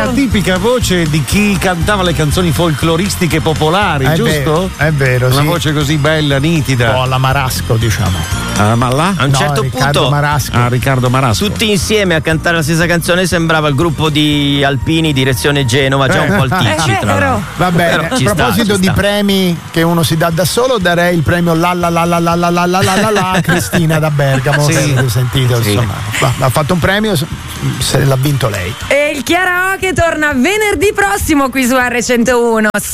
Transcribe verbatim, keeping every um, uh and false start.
la tipica voce di chi cantava le canzoni folcloristiche popolari, è giusto? Vero, è vero, una sì. voce così bella, nitida. Un po' alla Marasco, diciamo. Ah, ma là? A un No, certo Riccardo punto Marasco. Ah, Riccardo Marasco. tutti insieme a cantare la stessa canzone sembrava il gruppo di Alpini direzione Genova, già un po' alticci. È tra vero. l'altro. Va bene, Però a ci sta, proposito ci di sta. premi che uno si dà da solo, darei il premio la la la la la la la la la la la a Cristina da Bergamo. Sì. Avete sentito, Sì. insomma. Va, ha fatto un premio, se l'ha vinto lei. E il Karaoke torna venerdì prossimo qui su erre centouno.